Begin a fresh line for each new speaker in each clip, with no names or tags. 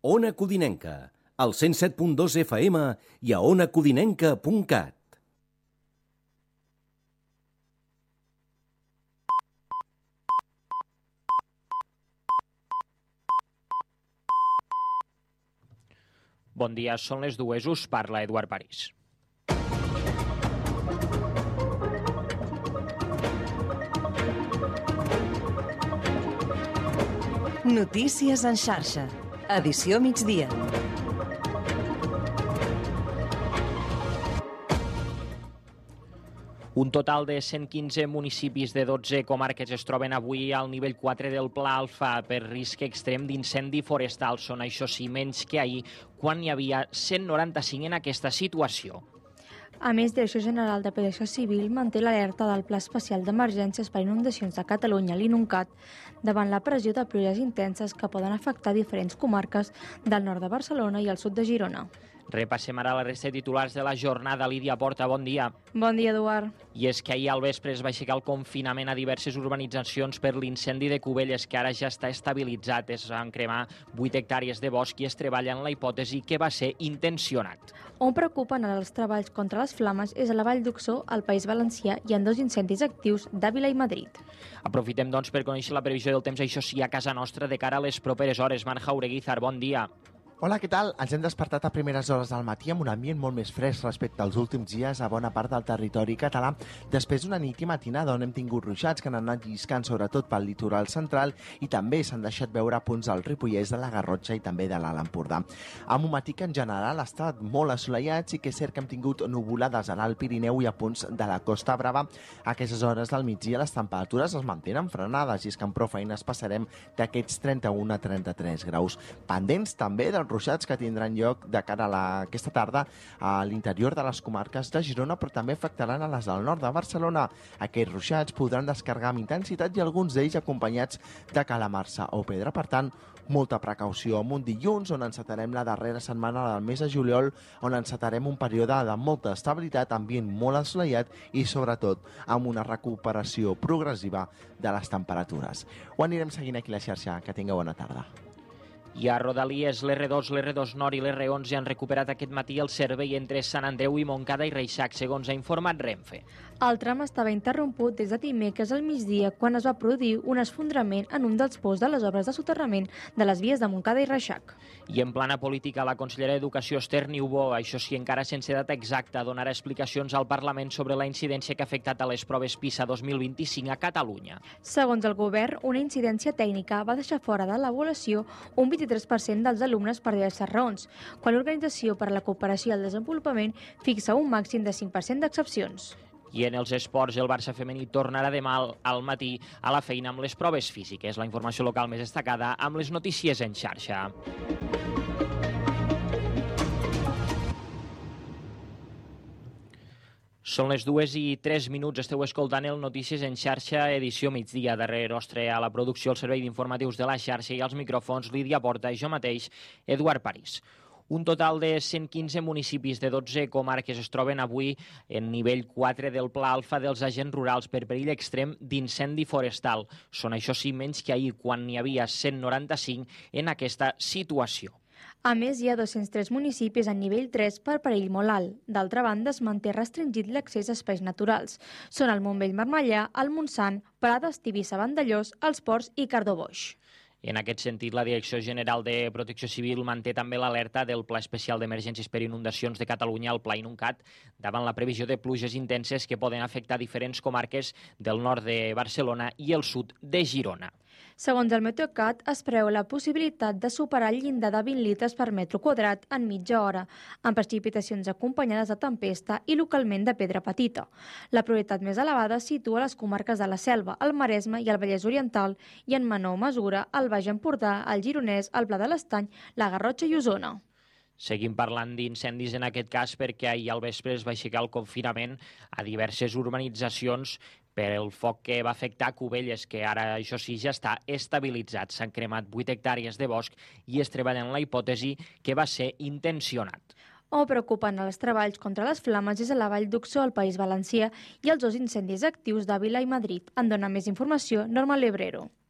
Ona Codinenca, al 107.2 FM i a onacodinenca.cat.
Bon dia, són les 2, us parla Eduard París.
Notícies en xarxa, edició migdia.
Un total de 115 municipis de 12 comarques es troben avui al nivell 4 del Pla Alfa per risc extrem d'incendi forestal. Són, això sí, menys que ahir, quan n'hi havia 195 en aquesta situació.
A més, Direcció General de Protecció Civil manté l'alerta del Pla Especial d'Emergències per Inundacions de Catalunya, l'INUNCAT, davant la pressió de pluges intenses que poden afectar diferents comarques del nord de Barcelona i el sud de Girona.
Repassem ara la resta de titulars de la jornada. Lídia Porta, bon dia.
Bon dia, Eduard.
I és que ahir al vespre es va aixecar el confinament a diverses urbanitzacions per l'incendi de Cubelles, que ara ja està estabilitzat. Es van cremar 8 hectàrees de bosc i es treballa en la hipòtesi que va ser intencionat.
On preocupen ara els treballs contra les flames és a la Vall d'Uxó, al País Valencià, i en 2 incendis actius d'Àvila i Madrid.
Aprofitem, doncs, per conèixer la previsió del temps, això sí, a casa nostra de cara a les properes hores. Marc Jaureguizar, bon dia.
Hola, què tal? Ens hem despertat a primeres hores del matí amb un ambient molt més fresc respecte als últims dies a bona part del territori català, després d'una nit i matinada on hem tingut ruixats que han anat lliscant sobretot pel litoral central i també s'han deixat veure punts del Ripollès, de la Garrotxa i també de l'Alt Empordà. Amb un matí que en general ha estat molt assolellat, sí que és cert que hem tingut nuvolades a l'Alt Pirineu i a punts de la Costa Brava. A aquestes hores del migdia les temperatures es mantenen frenades i és que amb prou feines passarem d'aquests 31 a 33 graus. Pendents també dels ruixats que tindran lloc de cara a aquesta tarda a l'interior de les comarques de Girona, però també afectaran a les del nord de Barcelona. Aquests ruixats podran descarregar amb intensitat i alguns d'ells acompanyats de calamarsa o pedra. Per tant, molta precaució amb un dilluns on encetarem la darrera setmana del mes de juliol, on encetarem un període de molta estabilitat, ambient molt assolellat i sobretot amb una recuperació progressiva de les temperatures. Ho anirem seguint aquí a la xarxa. Que tingueu bona tarda.
I a Rodalies, l'R2, l'R2 Nord i l'R11 han recuperat aquest matí el servei entre Sant Andreu i Montcada i Reixac, segons ha informat Renfe.
El tram estava interromput des de dimecres al migdia quan es va produir un esfondrament en un dels pous de les obres de soterrament de les vies de Montcada i Reixac.
I en plana política, la consellera d'Educació, Esther Niubó, això sí, encara sense data exacta, donarà explicacions al Parlament sobre la incidència que ha afectat a les proves PISA 2025 a Catalunya.
Segons el govern, una incidència tècnica va deixar fora de l'avaluació un 23% dels alumnes per diverses raons, quan l'Organització per a la Cooperació i el Desenvolupament fixa un màxim de 5% d'excepcions.
I en els esports, el Barça femení tornarà demà al matí a la feina amb les proves físiques. La informació local més destacada amb les notícies en xarxa. Són les 2:03, esteu escoltant el Notícies en xarxa, edició migdia. Darrere nostre a la producció, el servei d'informatius de la xarxa i als micròfons, Lídia Porta i jo mateix, Eduard París. Un total de 115 municipis de 12 comarques es troben avui en nivell 4 del Pla Alfa dels agents rurals per perill extrem d'incendi forestal. Són, això sí, menys que ahir, quan n'hi havia 195 en aquesta situació.
A més, hi ha 203 municipis en nivell 3 per perill molt alt. D'altra banda, es manté restringit l'accés a espais naturals. Són el Montbell-Marmellà, el Montsant, Prades, Tivissa, Vandellòs, els Ports i Cardó-Boix.
En aquest sentit, la Direcció General de Protecció Civil manté també l'alerta del Pla Especial d'Emergències per Inundacions de Catalunya, el Pla INUNCAT, davant la previsió de pluges intenses que poden afectar diferents comarques del nord de Barcelona i el sud de Girona.
Segons el Meteocat, es preveu la possibilitat de superar el llindar de 20 litres per metre quadrat en mitja hora, amb precipitacions acompanyades de tempesta i localment de pedra petita. La probabilitat més elevada es situa a les comarques de la Selva, el Maresme i el Vallès Oriental i en menor mesura al Baix Empordà, el Gironès, el Pla de l'Estany, la Garrotxa i Osona.
Seguim parlant d'incendis en aquest cas perquè ahir al vespre es va aixecar el confinament a diverses urbanitzacions per el foc que va afectar Cubelles, que ara, això sí, ja està estabilitzat. S'han cremat 8 hectàrees de bosc i es treballa en la hipòtesi que va ser intencionat.
On preocupen els treballs contra les flames és a la Vall d'Uxó, al País Valencià, i els 2 incendis actius d'Àvila i Madrid. En dona més informació Norma Lebrero.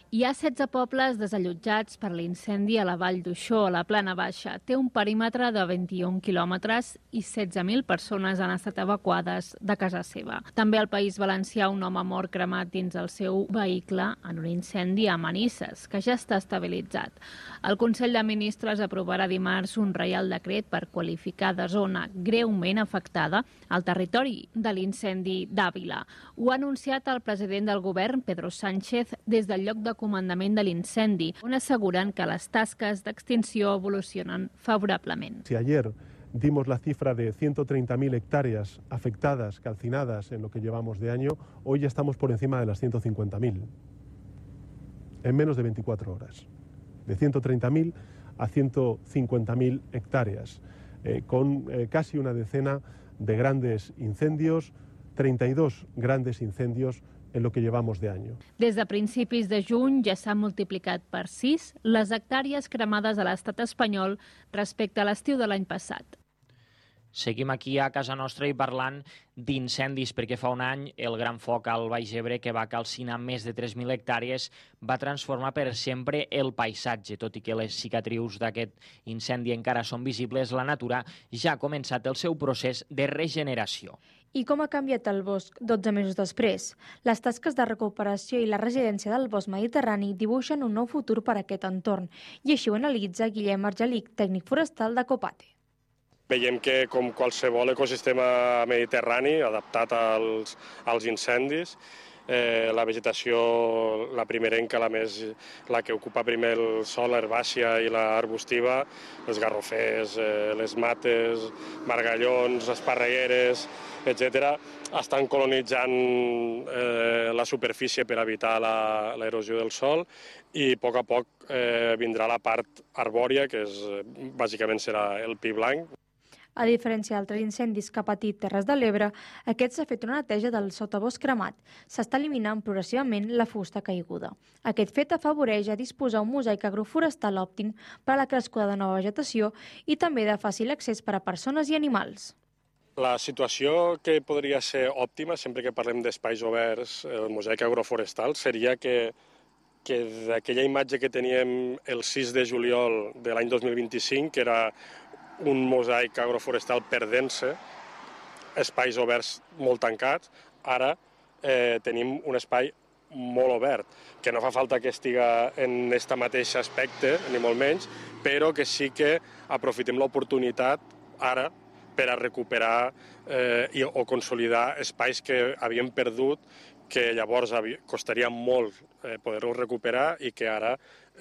Hi ha 16 pobles desallotjats per l'incendi a la Vall d'Uixó, a la Plana Baixa. Té un perímetre de 21 quilòmetres i 16.000 persones han estat evacuades de casa seva. També al País Valencià un home mort cremat dins el seu vehicle en un incendi a Manises, que ja està estabilitzat. El Consell de Ministres aprovarà dimarts un reial decret per qualificar de zona greument afectada al territori de l'incendi d'Àvila. Ho ha anunciat el president del govern, Pedro Sánchez, des del lloc de comandament de l'incendi, on asseguren que les tasques d'extinció evolucionen favorablement.
Si ayer dimos la cifra de 130.000 hectáreas afectadas, calcinadas en lo que llevamos de año, hoy ya estamos por encima de las 150.000, en menos de 24 horas. De 130.000 a 150.000 hectáreas, con casi una decena de grandes incendios, 32 grandes incendios en lo que llevamos de año.
Des de principis de juny ja s'han multiplicat per 6 les hectàrees cremades a l'estat espanyol respecte a l'estiu de l'any passat.
Seguim aquí a casa nostra i parlant d'incendis, perquè fa un any el gran foc al Baix Ebre, que va calcinar més de 3.000 hectàrees, va transformar per sempre el paisatge. Tot i que les cicatrius d'aquest incendi encara són visibles, la natura ja ha començat el seu procés de regeneració.
I com ha canviat el bosc 12 mesos després? Les tasques de recuperació i la resiliència del bosc mediterrani dibuixen un nou futur per a aquest entorn, i així ho analitza Guillem Argelic, tècnic forestal de Copate.
Veiem que, com qualsevol ecosistema mediterrani adaptat als incendis, la vegetació, la primerenca, la que ocupa primer el sòl, l'herbàcia i l'arbustiva, els garrofers, les mates, margallons, esparregueres, etc., estan colonitzant la superfície per evitar l'erosió del sòl, i a poc vindrà la part arbòria, que bàsicament serà el pi blanc.
A diferència d'altres incendis que ha patit Terres de l'Ebre, aquest s'ha fet una neteja del sotabosc cremat. S'està eliminant progressivament la fusta caiguda. Aquest fet afavoreix a disposar un mosaic agroforestal òptim per a la crescuda de nova vegetació i també de fàcil accés per a persones i animals.
La situació que podria ser òptima, sempre que parlem d'espais oberts, el mosaic agroforestal, seria que d'aquella imatge que teníem el 6 de juliol de l'any 2025, que era un mosaic agroforestal perdent-se, espais oberts molt tancats, ara tenim un espai molt obert, que no fa falta que estiga en aquest mateix aspecte, ni molt menys, però que sí que aprofitem l'oportunitat ara per a recuperar o consolidar espais que havíem perdut, que llavors costaria molt poder-los recuperar i que ara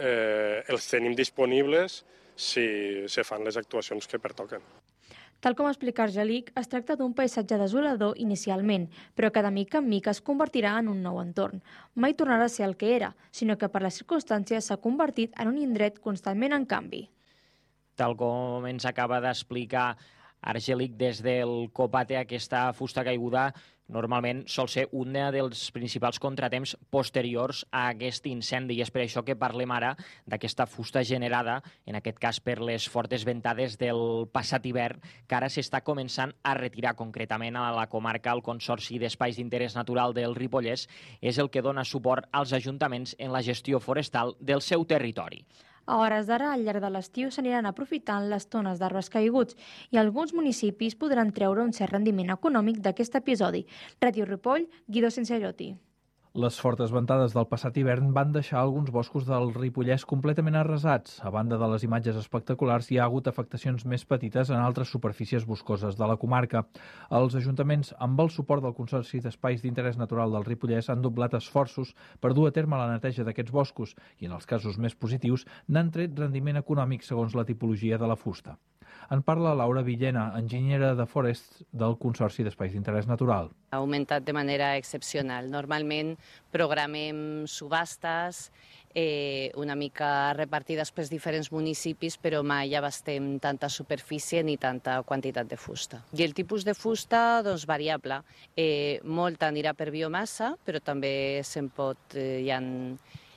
els tenim disponibles si se fan les actuacions que pertoquen.
Tal com explica Argelic, es tracta d'un paisatge desolador inicialment, però que de mica en mica es convertirà en un nou entorn. Mai tornarà a ser el que era, sinó que per les circumstàncies s'ha convertit en un indret constantment en canvi.
Tal com ens acaba d'explicar Argelic des del Copate, aquesta fusta caiguda normalment sol ser un dels principals contratemps posteriors a aquest incendi, i és per això que parlem ara d'aquesta fusta generada, en aquest cas per les fortes ventades del passat hivern, que ara s'està començant a retirar. Concretament a la comarca, el Consorci d'Espais d'Interès Natural del Ripollès és el que dona suport als ajuntaments en la gestió forestal del seu territori.
A hores d'ara, al llarg de l'estiu, s'aniran aprofitant les tones d'arbres caiguts i alguns municipis podran treure un cert rendiment econòmic d'aquest episodi. Ràdio Ripoll, Guido Senseroti.
Les fortes ventades del passat hivern van deixar alguns boscos del Ripollès completament arrasats. A banda de les imatges espectaculars, hi ha hagut afectacions més petites en altres superfícies boscoses de la comarca. Els ajuntaments, amb el suport del Consorci d'Espais d'Interès Natural del Ripollès, han doblat esforços per dur a terme la neteja d'aquests boscos i, en els casos més positius, n'han tret rendiment econòmic segons la tipologia de la fusta. En parla Laura Villena, enginyera de Forests del Consorci d'Espais d'Interès Natural.
Ha augmentat de manera excepcional. Normalment programem subhastes una mica repartides per diferents municipis, però mai abastem tanta superfície ni tanta quantitat de fusta. I el tipus de fusta, doncs, variable. Molta anirà per biomassa, però també hi ha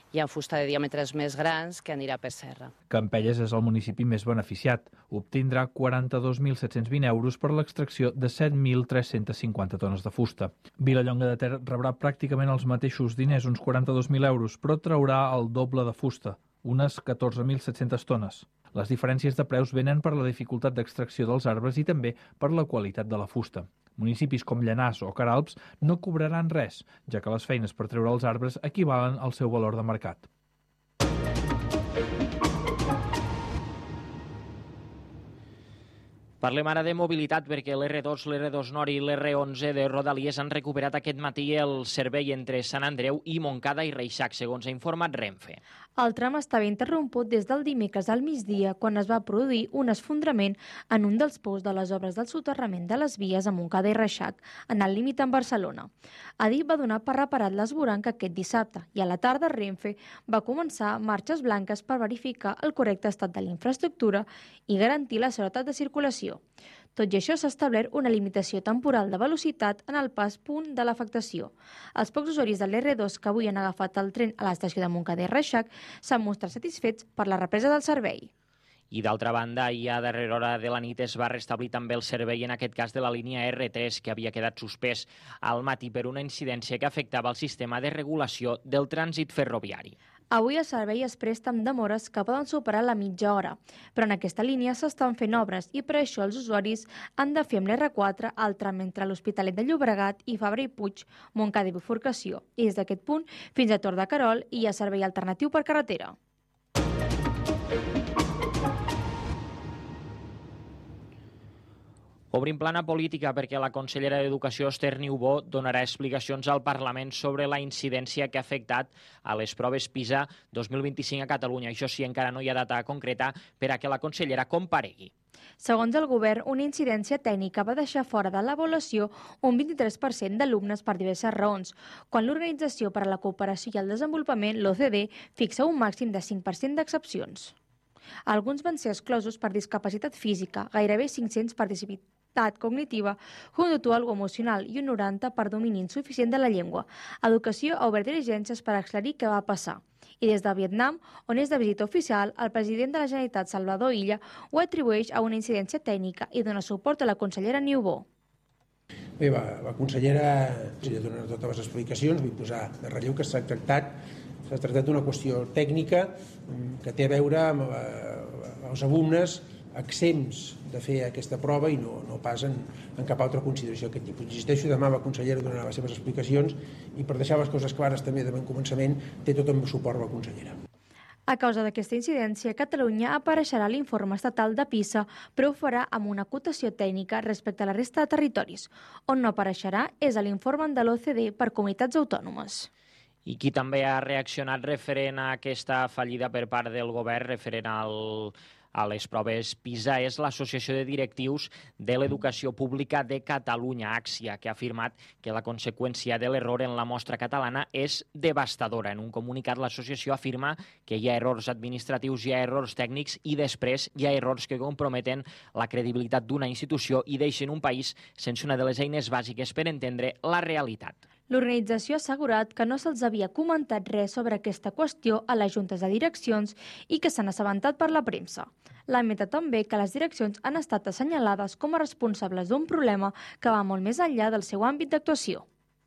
hi ha fusta de diàmetres més grans que anirà per serra.
Campelles és el municipi més beneficiat. Obtindrà 42.720 euros per l'extracció de 7.350 tones de fusta. Vilallonga de Ter rebrà pràcticament els mateixos diners, uns 42.000 euros, però traurà el doble de fusta, unes 14.700 tones. Les diferències de preus venen per la dificultat d'extracció dels arbres i també per la qualitat de la fusta. Municipis com Llanars o Queralbs no cobraran res, ja que les feines per treure els arbres equivalen al seu valor de mercat.
Parlem ara de mobilitat perquè l'R2, l'R2 Nord i l'R11 de Rodalies han recuperat aquest matí el servei entre Sant Andreu i Montcada i Reixac, segons ha informat Renfe.
El tram estava interromput des del dimecres al migdia quan es va produir un esfondrament en un dels pous de les obres del soterrament de les vies a Montcada i Reixac, en el límit amb Barcelona. Adif va donar per reparat l'esvoranc aquest dissabte i a la tarda Renfe va començar marxes blanques per verificar el correcte estat de la infraestructura i garantir la seguretat de circulació. Tot i això, s'ha establert una limitació temporal de velocitat en el pas punt de l'afectació. Els pocs usuaris de l'R2 que avui han agafat el tren a l'estació de Montcada i Reixac s'han mostrat satisfets per la represa del servei.
I d'altra banda, ja a darrera hora de la nit es va restablir també el servei, en aquest cas de la línia R3, que havia quedat suspès al matí per una incidència que afectava el sistema de regulació del trànsit ferroviari.
Avui el servei es presta amb demores que poden superar la mitja hora, però en aquesta línia s'estan fent obres i per això els usuaris han de fer amb l'R4 el tram entre l'Hospitalet de Llobregat i Fabra i Puig, Montcada i Bifurcació, i des d'aquest punt fins a Tor de Querol hi ha servei alternatiu per carretera.
Obrim plana política perquè la consellera d'Educació, Esther Niubó, donarà explicacions al Parlament sobre la incidència que ha afectat a les proves PISA 2025 a Catalunya. Això sí, encara no hi ha data concreta per a que la consellera comparegui.
Segons el govern, una incidència tècnica va deixar fora de l'avaluació un 23% d'alumnes per diverses raons, quan l'Organització per a la Cooperació i el Desenvolupament, l'OCDE, fixa un màxim de 5% d'excepcions. Alguns van ser exclosos per discapacitat física, gairebé 500 per discapacitat cognitiva, conductual o emocional i un 90 per domini insuficient de la llengua. Educació ha obert diligències per aclarir què va passar. I des de Vietnam, on és de visita oficial, el president de la Generalitat, Salvador Illa, ho atribueix a una incidència tècnica i dona suport a la consellera Niubó.
Bé, la consellera ja donarà totes les explicacions, vull posar de relleu que s'ha tractat d'una qüestió tècnica que té a veure amb els alumnes exempts de fer aquesta prova i no pas en cap altra consideració d'aquest tipus. Insisteixo, demà la consellera donarà les seves explicacions i per deixar les coses clares també de bon començament té tot el meu suport la consellera.
A causa d'aquesta incidència, Catalunya apareixerà a l'informe estatal de PISA, però ho farà amb una acotació tècnica respecte a la resta de territoris. On no apareixerà és a l'informe de l'OCDE per comunitats autònomes.
I qui també ha reaccionat referent a aquesta fallida per part del govern referent a les proves PISA és l'Associació de Directius de l'Educació Pública de Catalunya, AXIA, que ha afirmat que la conseqüència de l'error en la mostra catalana és devastadora. En un comunicat, l'associació afirma que hi ha errors administratius, hi ha errors tècnics i després hi ha errors que comprometen la credibilitat d'una institució i deixen un país sense una de les eines bàsiques per entendre la realitat.
L'organització ha assegurat que no se'ls havia comentat res sobre aquesta qüestió a les juntes de direccions i que s'han assabentat per la premsa. Lamenta també que les direccions han estat assenyalades com a responsables d'un problema que va molt més enllà del seu àmbit d'actuació.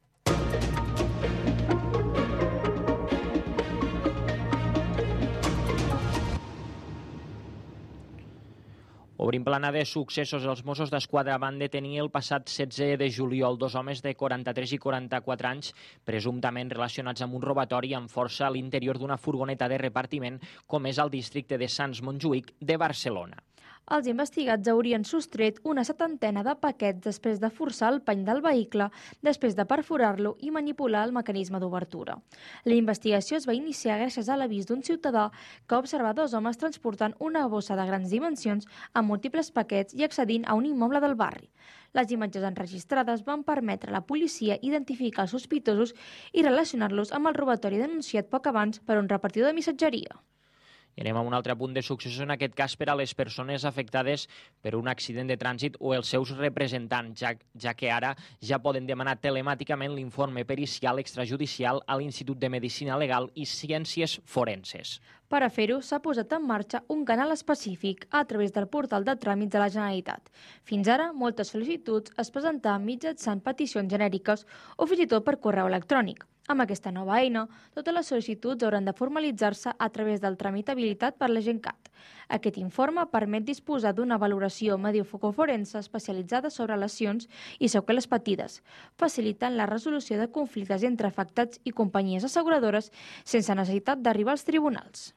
Obrim plana de successos. Els Mossos d'Esquadra van detenir el passat 16 de juliol 2 homes de 43 i 44 anys presumptament relacionats amb un robatori amb força a l'interior d'una furgoneta de repartiment com és al districte de Sants-Montjuïc de Barcelona.
Els investigats haurien sostret una 70 de paquets després de forçar el pany del vehicle, després de perforar-lo i manipular el mecanisme d'obertura. La investigació es va iniciar gràcies a l'avís d'un ciutadà que observa dos homes transportant una bossa de grans dimensions amb múltiples paquets i accedint a un immoble del barri. Les imatges enregistrades van permetre a la policia identificar els sospitosos i relacionar-los amb el robatori denunciat poc abans per un repartidor de missatgeria.
I anem a un altre punt de successos, en aquest cas per a les persones afectades per un accident de trànsit o els seus representants, ja que ara ja poden demanar telemàticament l'informe pericial extrajudicial a l'Institut de Medicina Legal i Ciències Forenses.
Per a fer-ho, s'ha posat en marxa un canal específic a través del portal de tràmits de la Generalitat. Fins ara, moltes sol·licituds es presentaven mitjançant peticions genèriques o fins i tot per correu electrònic. Amb aquesta nova eina, totes les sol·licituds hauran de formalitzar-se a través del tràmit habilitat per l'Agentcat. Aquest informe permet disposar d'una valoració medioforense especialitzada sobre lesions i seqüeles patides, facilitant la resolució de conflictes entre afectats i companyies asseguradores sense necessitat d'arribar als tribunals.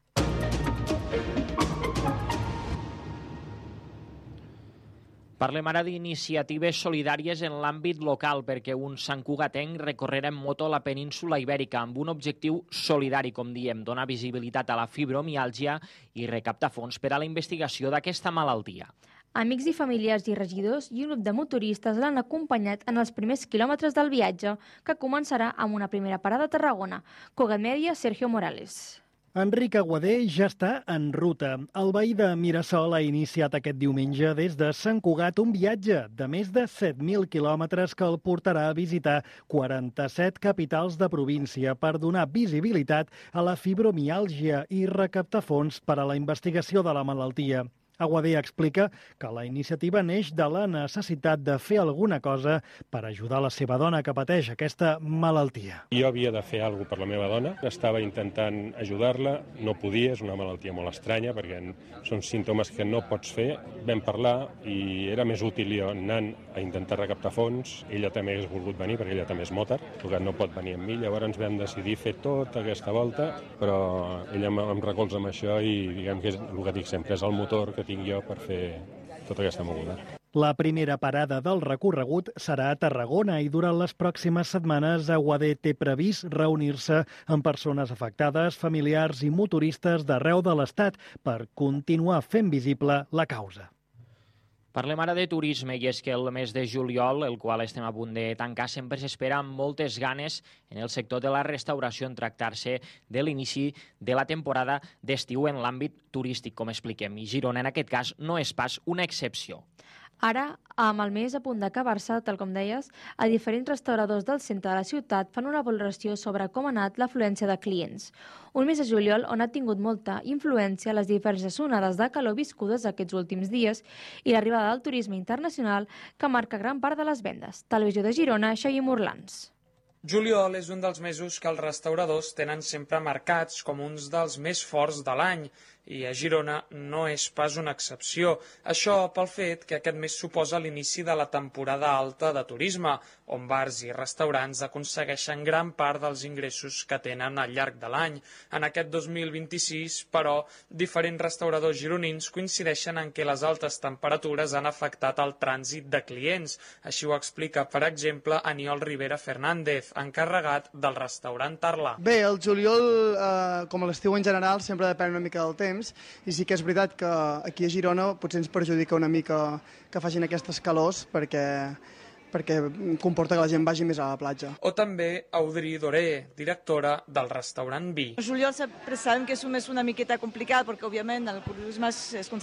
Parlem ara d'iniciatives solidàries en l'àmbit local perquè un santcugatenc recorrerà en moto la península Ibèrica amb un objectiu solidari, com diem, donar visibilitat a la fibromiàlgia i recaptar fons per a la investigació d'aquesta malaltia.
Amics i familiars i regidors i un grup de motoristes l'han acompanyat en els primers quilòmetres del viatge, que començarà amb una primera parada a Tarragona. Cugat Mèdia, Sergio Morales.
Enric Aguadé ja està en ruta. El veí de Mirasol ha iniciat aquest diumenge des de Sant Cugat un viatge de més de 7.000 quilòmetres que el portarà a visitar 47 capitals de província per donar visibilitat a la fibromiàlgia i recaptar fons per a la investigació de la malaltia. Aguadé explica que la iniciativa neix de la necessitat de fer alguna cosa per ajudar la seva dona que pateix aquesta malaltia.
Jo havia de fer alguna cosa per la meva dona, estava intentant ajudar-la, no podia, és una malaltia molt estranya perquè són símptomes que no pots fer. Vam parlar i era més útil jo anant a intentar recaptar fons. Ella també hagués volgut venir perquè ella també és mòtar, perquè no pot venir amb mi. Llavors vam decidir fer tota aquesta volta, però ella em recolza amb això i diguem que és el que dic sempre, és el motor que tinc jo per fer tota aquesta moguda.
La primera parada del recorregut serà a Tarragona i durant les pròximes setmanes Aguadé té previst reunir-se amb persones afectades, familiars i motoristes d'arreu de l'Estat per continuar fent visible la causa.
Parlem ara de turisme i és que el mes de juliol, el qual estem a punt de tancar, sempre s'espera amb moltes ganes en el sector de la restauració en tractar-se de l'inici de la temporada d'estiu en l'àmbit turístic, com expliquem. I Girona, en aquest cas, no és pas una excepció.
Ara, amb el mes a punt d'acabar-se, tal com deies, a diferents restauradors del centre de la ciutat fan una valoració sobre com ha anat l'afluència de clients. Un mes de juliol on ha tingut molta influència les diverses onades de calor viscudes aquests últims dies i l'arribada del turisme internacional que marca gran part de les vendes. Televisió de Girona, Xavi Morlans.
Juliol és un dels mesos que els restauradors tenen sempre marcats com uns dels més forts de l'any i a Girona no és pas una excepció. Això pel fet que aquest mes suposa l'inici de la temporada alta de turisme, on bars i restaurants aconsegueixen gran part dels ingressos que tenen al llarg de l'any. En aquest 2026, però, diferents restauradors gironins coincideixen en que les altes temperatures han afectat el trànsit de clients. Així ho explica, per exemple, Aniol Rivera Fernández, encarregat del restaurant Tarlà.
Bé, el juliol, com a l'estiu en general, sempre depèn una mica del temps, i sí que és veritat que aquí a Girona potser ens perjudica una mica que facin aquestes calors perquè comporta que la gent vagi més a la platja.
O també Audrey Doré, directora del restaurant Vi.
El juliol sempre sabem que és un mes una miqueta complicat perquè, òbviament, el turisme es concentra